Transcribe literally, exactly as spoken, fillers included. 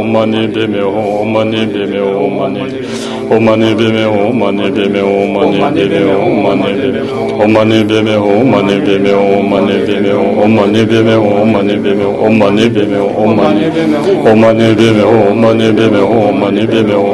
오마니 베메 오마니 베메 오마니 오마니 베메 오마니 베메 오마니 베메 오마니 베메 오마니 베메 오마니 베메 오마니 베메 오마니 베메 오마니 베메 오마니 베메 오마니 오마니 베메 오마니 베메 오마니 베메